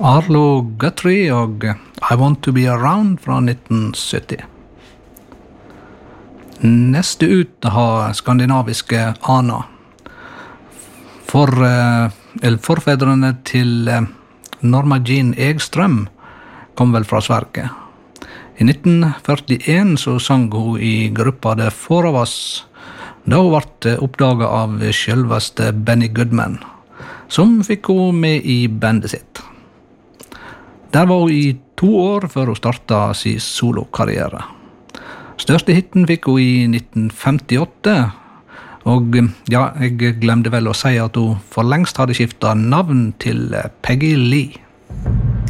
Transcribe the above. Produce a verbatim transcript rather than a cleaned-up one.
Arlo Guthrie og I Want to Be Around fra nitten sytti. Neste ut har skandinaviske Ana. For, eller forfedrene til Norma Jean Egström kom vel fra Sverige. I nitten førtien så sang hun i gruppa The Four of Us, da hun ble oppdaget av selveste Benny Goodman, som fikk hun med i bandet sitt. Der var hun i to år før hun startet sin solokarriere. Største hitten fikk hun i nitten femtiåtte, og ja, jeg glemte vel å si at hun for lengst hadde skiftet navn til Peggy Lee.